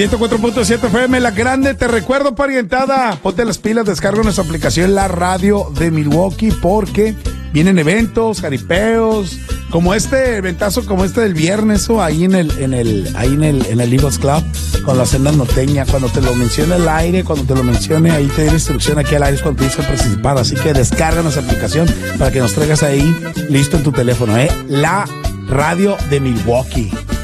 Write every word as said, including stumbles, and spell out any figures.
ciento cuatro punto siete F M, La Grande. Te recuerdo, parientada, ponte las pilas, descarga nuestra aplicación La Radio de Milwaukee, porque vienen eventos, jaripeos, como este eventazo, como este del viernes, o ahí en el, en el, ahí en el, en el Eagles Club, con la cena norteña. Cuando te lo mencione al aire, cuando te lo mencione, ahí te doy instrucción aquí al aire, es cuando te dice participar. Así que descarga nuestra aplicación para que nos traigas ahí listo en tu teléfono, ¿eh? La Radio de Milwaukee.